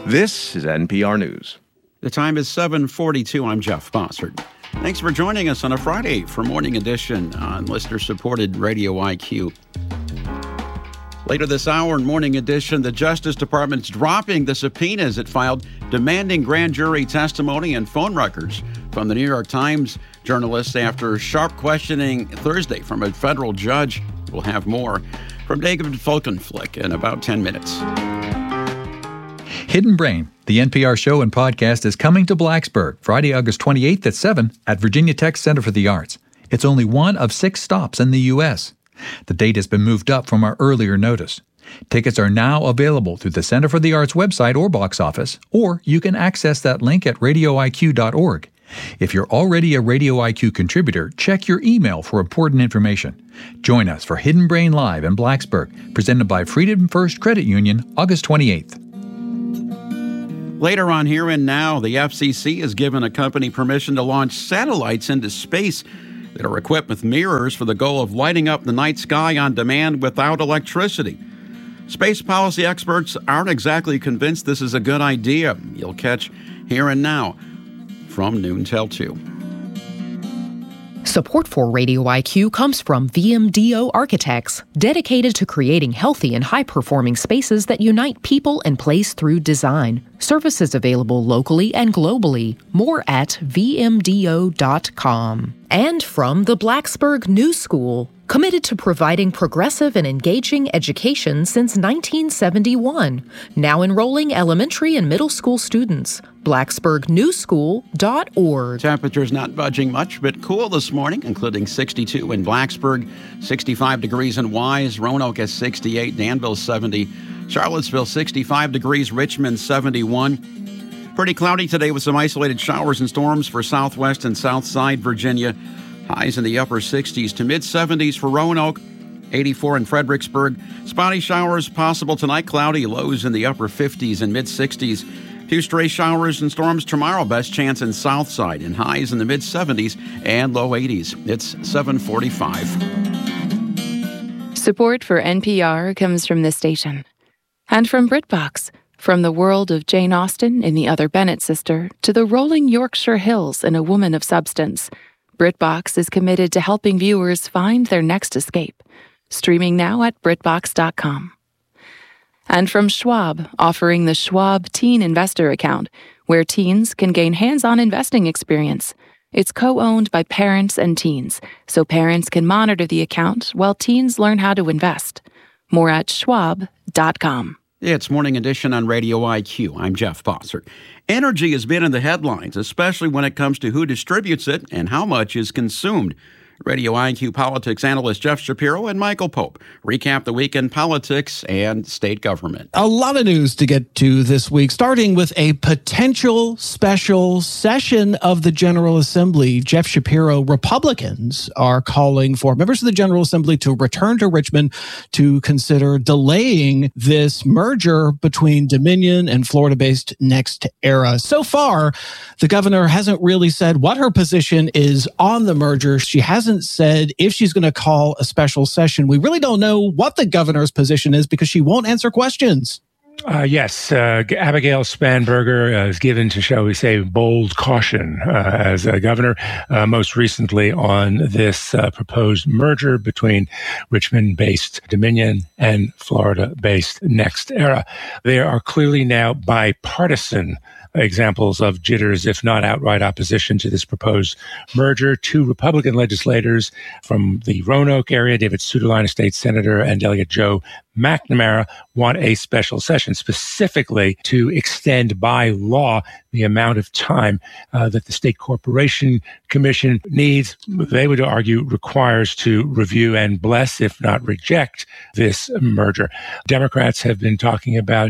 This is NPR News. The time is 7:42. I'm Jeff Bossert. Thanks for joining us on a Friday for Morning Edition on listener-supported Radio IQ. Later this hour in Morning Edition, the Justice Department's dropping the subpoenas it filed demanding grand jury testimony and phone records from the New York Times journalists after sharp questioning Thursday from a federal judge. We'll have more from David Folkenflik in about 10 minutes. Hidden Brain, the NPR show and podcast, is coming to Blacksburg Friday, August 28th at 7 at Virginia Tech Center for the Arts. It's only one of 6 stops in the U.S. The date has been moved up from our earlier notice. Tickets are now available through the Center for the Arts website or box office, or you can access that link at radioiq.org. If you're already a Radio IQ contributor, check your email for important information. Join us for Hidden Brain Live in Blacksburg, presented by Freedom First Credit Union, August 28th. Later on Here and Now, the FCC has given a company permission to launch satellites into space that are equipped with mirrors for the goal of lighting up the night sky on demand without electricity. Space policy experts aren't exactly convinced this is a good idea. You'll catch Here and Now from noon till 2. Support for Radio IQ comes from VMDO Architects, dedicated to creating healthy and high-performing spaces that unite people and place through design. Services available locally and globally. More at vmdo.com. And from the Blacksburg New School, committed to providing progressive and engaging education since 1971. Now enrolling elementary and middle school students. BlacksburgNewSchool.org. Temperatures not budging much, but cool this morning, including 62 in Blacksburg, 65 degrees in Wise, Roanoke at 68, Danville 70, Charlottesville 65 degrees, Richmond 71. Pretty cloudy today with some isolated showers and storms for southwest and south side Virginia. Highs in the upper 60s to mid-70s for Roanoke, 84 in Fredericksburg. Spotty showers possible tonight, cloudy, lows in the upper 50s and mid-60s. Few stray showers and storms tomorrow, best chance in south side, and highs in the mid-70s and low 80s. It's 7:45. Support for NPR comes from this station. And from BritBox, from the world of Jane Austen in The Other Bennet Sister to the rolling Yorkshire Hills in A Woman of Substance, BritBox is committed to helping viewers find their next escape. Streaming now at BritBox.com. And from Schwab, offering the Schwab Teen Investor Account, where teens can gain hands-on investing experience. It's co-owned by parents and teens, so parents can monitor the account while teens learn how to invest. More at Schwab.com. It's Morning Edition on Radio IQ. I'm Jeff Bossert. Energy has been in the headlines, especially when it comes to who distributes it and how much is consumed. Radio IQ politics analyst Jeff Shapiro and Michael Pope recap the week in politics and state government. A lot of news to get to this week, starting with a potential special session of the General Assembly. Jeff Shapiro, Republicans are calling for members of the General Assembly to return to Richmond to consider delaying this merger between Dominion and Florida-based NextEra. So far, the governor hasn't really said what her position is on the merger. She hasn't said if she's going to call a special session. We really don't know what the governor's position is because she won't answer questions. Yes, Abigail Spanberger is given to, shall we say, bold caution as a governor, most recently on this proposed merger between Richmond-based Dominion and Florida-based NextEra. There are clearly now bipartisan examples of jitters, if not outright opposition to this proposed merger. 2 Republican legislators from the Roanoke area, David Suetterlein, a state senator, and Delegate Joe McNamara, want a special session specifically to extend by law the amount of time that the State Corporation Commission needs, they would argue, requires to review and bless, if not reject, this merger. Democrats have been talking about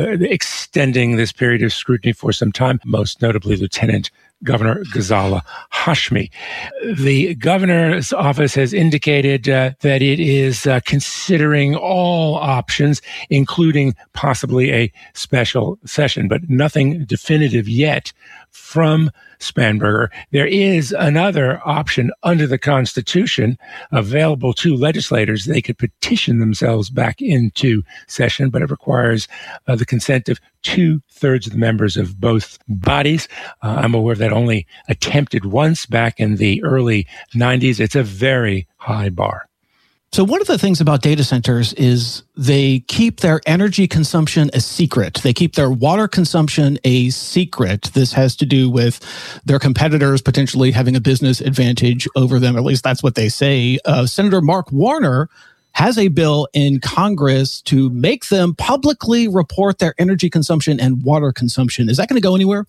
extending this period of scrutiny for some time, most notably Lieutenant Governor Ghazala Hashmi. The governor's office has indicated that it is considering all options, including possibly a special session, but nothing definitive yet from Spanberger. There is another option under the Constitution available to legislators. They could petition themselves back into session, but it requires the consent of 2/3 of the members of both bodies. I'm aware of that only attempted once back in the early 90s. It's a very high bar. So one of the things about data centers is they keep their energy consumption a secret. They keep their water consumption a secret. This has to do with their competitors potentially having a business advantage over them. At least that's what they say. Senator Mark Warner has a bill in Congress to make them publicly report their energy consumption and water consumption. Is that going to go anywhere?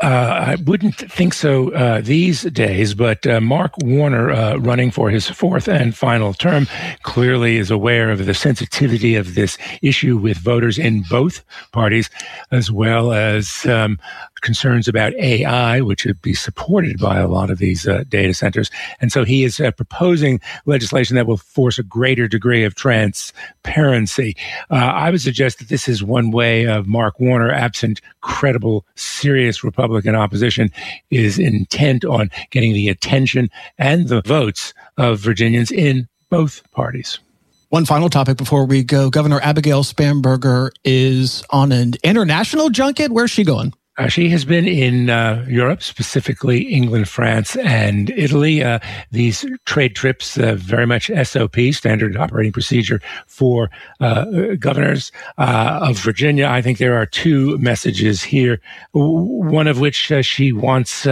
I wouldn't think so these days, but Mark Warner, running for his fourth and final term, clearly is aware of the sensitivity of this issue with voters in both parties, as well as concerns about AI, which would be supported by a lot of these data centers. And so he is proposing legislation that will force a greater degree of transparency. I would suggest that this is one way of Mark Warner, absent credible, serious Republican opposition, is intent on getting the attention and the votes of Virginians in both parties. One final topic before we go. Governor Abigail Spanberger is on an international junket. Where's she going? She has been in Europe, specifically England, France, and Italy. These trade trips, very much SOP, standard operating procedure for governors of Virginia. I think there are two messages here, one of which she wants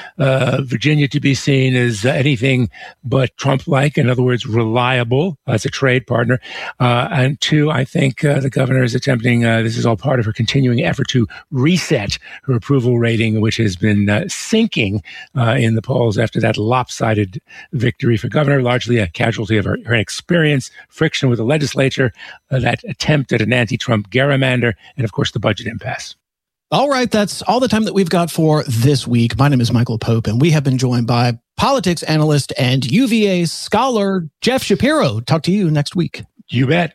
Virginia to be seen as anything but Trump-like, in other words, reliable as a trade partner. And two, I think the governor is attempting, this is all part of her continuing effort to reset her approval rating, which has been sinking in the polls after that lopsided victory for governor, largely a casualty of her inexperience, friction with the legislature, that attempt at an anti-Trump gerrymander, and of course the budget impasse. All right, that's all the time that we've got for this week. My name is Michael Pope, and we have been joined by politics analyst and UVA scholar Jeff Shapiro. Talk to you next week. You bet.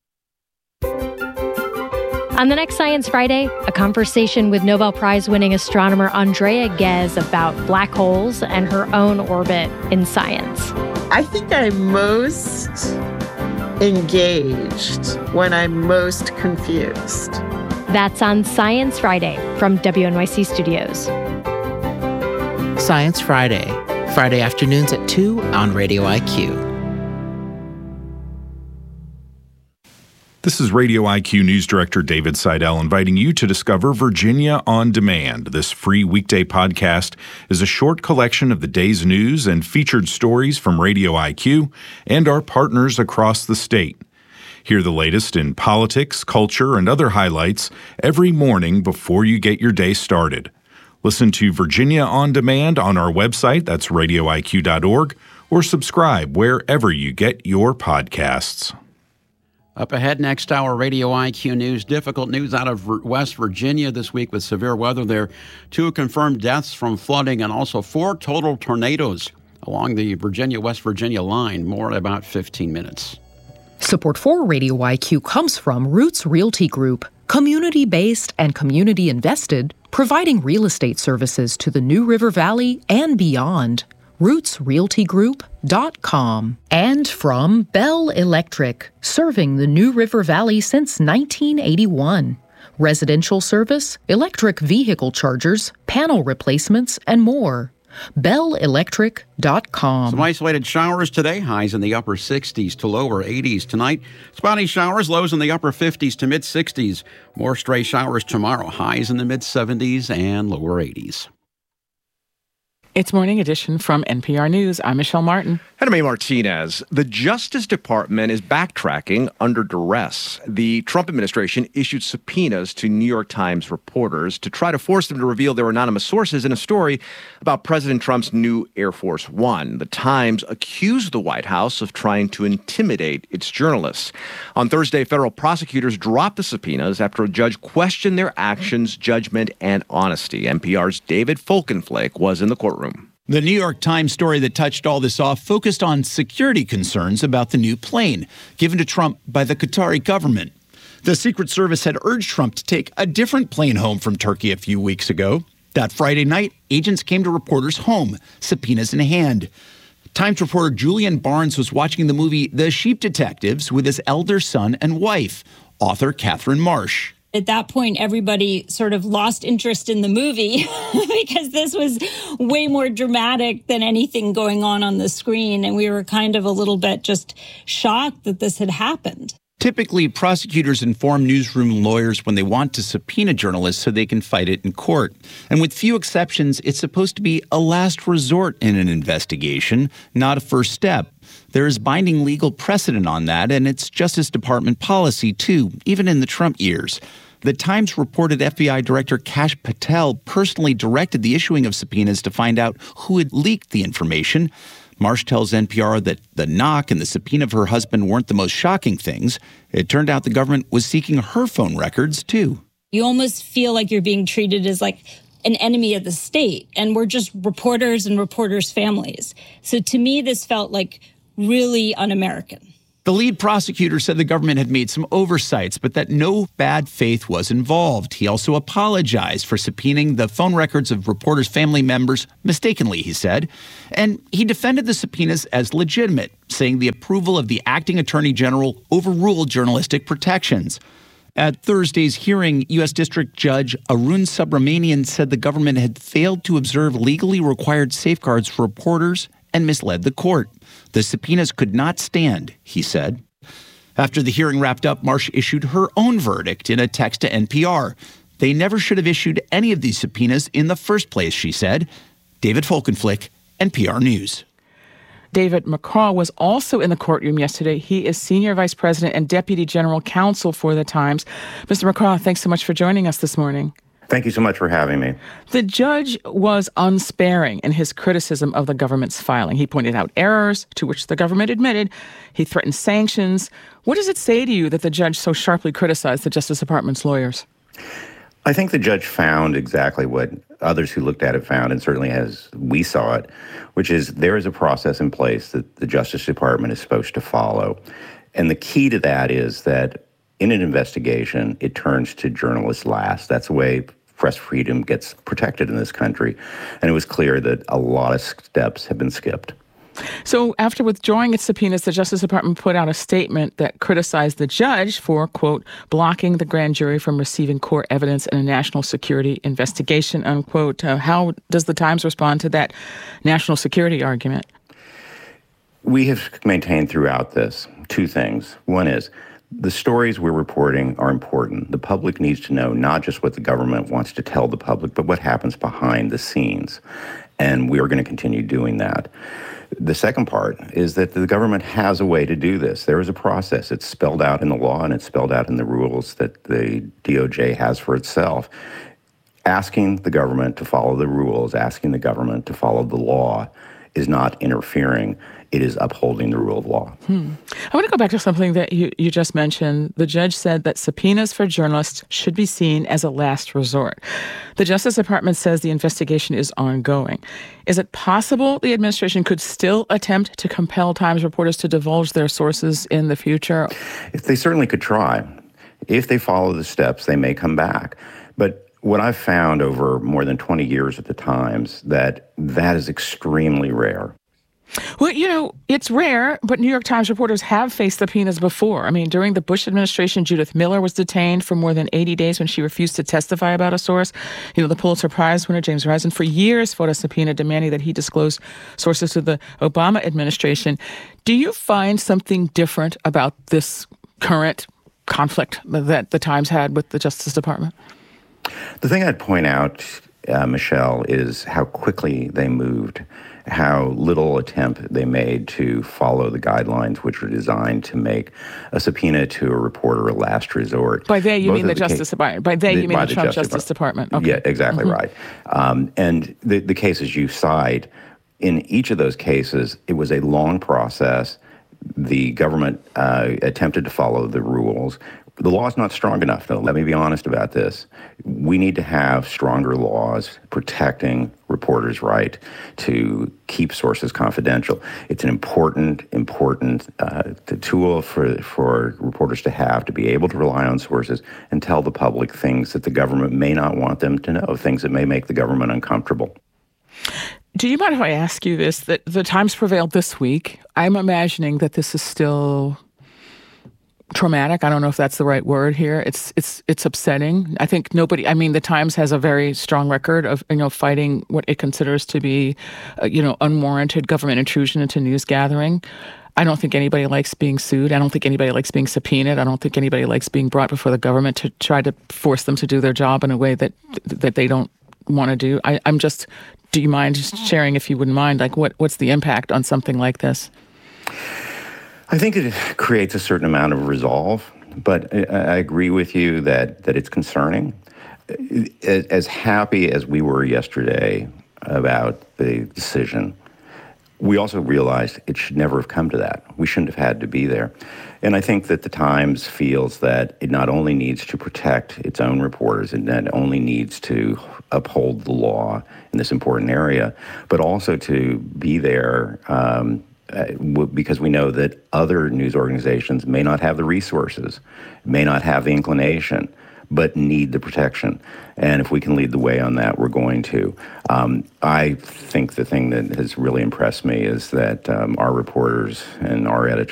On the next Science Friday, a conversation with Nobel Prize-winning astronomer Andrea Ghez about black holes and her own orbit in science. I think I'm most engaged when I'm most confused. That's on Science Friday from WNYC Studios. Science Friday, Friday afternoons at 2 on Radio IQ. This is Radio IQ News Director David Seidel inviting you to discover Virginia on Demand. This free weekday podcast is a short collection of the day's news and featured stories from Radio IQ and our partners across the state. Hear the latest in politics, culture, and other highlights every morning before you get your day started. Listen to Virginia on Demand on our website, that's radioiq.org, or subscribe wherever you get your podcasts. Up ahead next hour, Radio IQ News. Difficult news out of West Virginia this week with severe weather there. 2 confirmed deaths from flooding and also 4 total tornadoes along the Virginia-West Virginia line. More in about 15 minutes. Support for Radio IQ comes from Roots Realty Group, community-based and community-invested, providing real estate services to the New River Valley and beyond. RootsRealtyGroup.com. And from Bell Electric, serving the New River Valley since 1981. Residential service, electric vehicle chargers, panel replacements, and more. BellElectric.com. Some isolated showers today, highs in the upper 60s to lower 80s tonight. Spotty showers, lows in the upper 50s to mid 60s. More stray showers tomorrow, highs in the mid 70s and lower 80s. It's Morning Edition from NPR News. I'm Michelle Martin. And I'm A. Martinez. The Justice Department is backtracking under duress. The Trump administration issued subpoenas to New York Times reporters to try to force them to reveal their anonymous sources in a story about President Trump's new Air Force One. The Times accused the White House of trying to intimidate its journalists. On Thursday, federal prosecutors dropped the subpoenas after a judge questioned their actions, judgment, and honesty. NPR's David Folkenflake was in the courtroom. The New York Times story that touched all this off focused on security concerns about the new plane given to Trump by the Qatari government. The Secret Service had urged Trump to take a different plane home from Turkey a few weeks ago. That Friday night, agents came to reporters' home, subpoenas in hand. Times reporter Julian Barnes was watching the movie The Sheep Detectives with his elder son and wife, author Catherine Marsh. At that point, everybody sort of lost interest in the movie because this was way more dramatic than anything going on the screen. And we were kind of a little bit just shocked that this had happened. Typically, prosecutors inform newsroom lawyers when they want to subpoena journalists so they can fight it in court. And with few exceptions, it's supposed to be a last resort in an investigation, not a first step. There is binding legal precedent on that, and it's Justice Department policy, too, even in the Trump years. The Times reported FBI Director Kash Patel personally directed the issuing of subpoenas to find out who had leaked the information. Marsh tells NPR that the knock and the subpoena of her husband weren't the most shocking things. It turned out the government was seeking her phone records, too. You almost feel like you're being treated as like an enemy of the state, and we're just reporters and reporters' families. So to me, this felt like really un-American. The lead prosecutor said the government had made some oversights, but that no bad faith was involved. He also apologized for subpoenaing the phone records of reporters' family members mistakenly, he said. And he defended the subpoenas as legitimate, saying the approval of the acting attorney general overruled journalistic protections. At Thursday's hearing, U.S. District Judge Arun Subramanian said the government had failed to observe legally required safeguards for reporters and misled the court. The subpoenas could not stand, he said. After the hearing wrapped up, Marsh issued her own verdict in a text to NPR. They never should have issued any of these subpoenas in the first place, she said. David Folkenflik, NPR News. David McCraw was also in the courtroom yesterday. He is Senior Vice President and Deputy General Counsel for the Times. Mr. McCraw, thanks so much for joining us this morning. Thank you so much for having me. The judge was unsparing in his criticism of the government's filing. He pointed out errors to which the government admitted. He threatened sanctions. What does it say to you that the judge so sharply criticized the Justice Department's lawyers? I think the judge found exactly what others who looked at it found, and certainly as we saw it, which is there is a process in place that the Justice Department is supposed to follow. And the key to that is that in an investigation, it turns to journalists last. That's the way press freedom gets protected in this country. And it was clear that a lot of steps have been skipped. So after withdrawing its subpoenas, the Justice Department put out a statement that criticized the judge for, quote, blocking the grand jury from receiving core evidence in a national security investigation, unquote. How does the Times respond to that national security argument? We have maintained throughout this two things. One is the stories we're reporting are important. The public needs to know not just what the government wants to tell the public, but what happens behind the scenes. And we are going to continue doing that. The second part is that the government has a way to do this. There is a process. It's spelled out in the law and it's spelled out in the rules that the DOJ has for itself. Asking the government to follow the rules, asking the government to follow the law is not interfering. It is upholding the rule of law. I want to go back to something that you just mentioned. The judge said that subpoenas for journalists should be seen as a last resort. The Justice Department says the investigation is ongoing. Is it possible the administration could still attempt to compel Times reporters to divulge their sources in the future? They certainly could try. If they follow the steps, they may come back. But what I've found over more than 20 years at the Times, that is extremely rare. Well, you know, it's rare, but New York Times reporters have faced subpoenas before. I mean, during the Bush administration, Judith Miller was detained for more than 80 days when she refused to testify about a source. You know, the Pulitzer Prize winner, James Risen, for years fought a subpoena demanding that he disclose sources to the Obama administration. Do you find something different about this current conflict that the Times had with the Justice Department? The thing I'd point out, Michelle, is how quickly they moved, how little attempt they made to follow the guidelines which were designed to make a subpoena to a reporter a last resort. By they, you mean the Justice Department. By they, you mean the Trump Justice Department. Okay. Yeah, exactly right. And the cases you cite, in each of those cases, it was a long process. The government attempted to follow the rules, The law is not strong enough, though. Let me be honest about this. We need to have stronger laws protecting reporters' right to keep sources confidential. It's an important tool for reporters to have, to be able to rely on sources and tell the public things that the government may not want them to know, things that may make the government uncomfortable. Do you mind if I ask you this? That the Times prevailed this week. I'm imagining that this is still traumatic. I don't know if that's the right word here. It's upsetting. I think the Times has a very strong record of, fighting what it considers to be, unwarranted government intrusion into news gathering. I don't think anybody likes being sued. I don't think anybody likes being subpoenaed. I don't think anybody likes being brought before the government to try to force them to do their job in a way that they don't want to do. Do you mind just sharing, if you wouldn't mind, what's the impact on something like this? I think it creates a certain amount of resolve, but I agree with you that it's concerning. As happy as we were yesterday about the decision, we also realized it should never have come to that. We shouldn't have had to be there. And I think that the Times feels that it not only needs to protect its own reporters, and not only needs to uphold the law in this important area, but also to be there because we know that other news organizations may not have the resources, may not have the inclination, but need the protection. And if we can lead the way on that, we're going to. I think the thing that has really impressed me is that our reporters and our editors